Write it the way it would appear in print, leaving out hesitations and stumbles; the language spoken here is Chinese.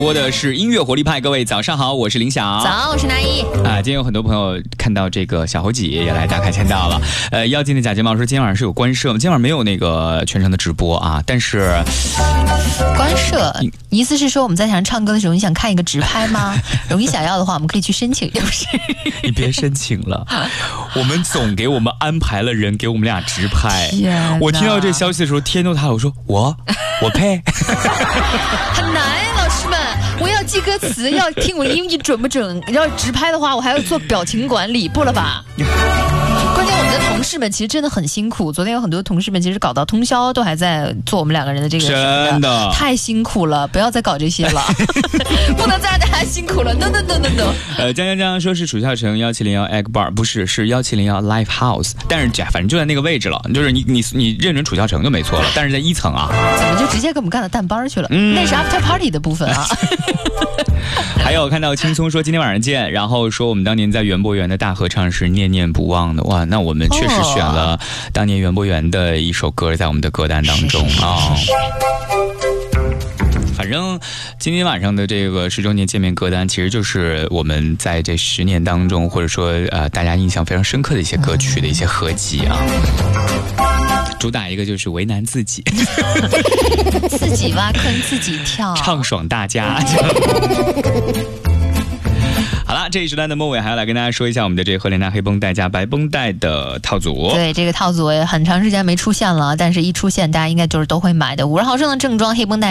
播的是音乐活力派，各位早上好，我是林晓。 早，我是拿一。 今天有很多朋友看到这个小猴姐也来打卡签到了。妖精的假睫毛说今天晚上是有官摄吗？今天晚上没有那个全程的直播啊，但是官摄，意思是说我们在台上唱歌的时候，你想看一个直拍吗？如果你想要的话，我们可以去申请，是不是？ 你别申请了，我们总给我们安排了人给我们俩直拍。我听到这消息的时候，天都塌了，我说我配。 很难，老师们，我要记歌词，要听我的音译准不准，要直拍的话，我还要做表情管理，不了吧？关键我们的同事们其实真的很辛苦，昨天有很多同事们其实搞到通宵都还在做我们两个人的这个， 真的太辛苦了，不要再搞这些了，不能再让大家辛苦了 ，no。 江说是楚孝成1701 Egg Bar， 不是，是1701 Live House， 但是反正就在那个位置了，就是你认准楚孝成就没错了，但是在1层啊， 怎么就直接给我们干到蛋班去了？那是 After Party 的部分啊。 还有看到青葱说今天晚上见，然后说我们当年在园博园的大合唱是念念不忘的，哇，那我们确实选了当年园博园的一首歌在我们的歌单当中啊。反正今天晚上的这个10周年见面歌单，其实就是我们在这10年当中，或者说大家印象非常深刻的一些歌曲的一些合集啊。主打一个就是为难自己， 自己挖坑自己跳， 畅爽大家。好了，这一时段的末尾还要来跟大家说一下我们的这个赫莲娜黑绷带加白绷带的套组。 对，这个套组也很长时间没出现了，但是一出现大家应该就是都会买的。50毫升的正装黑绷带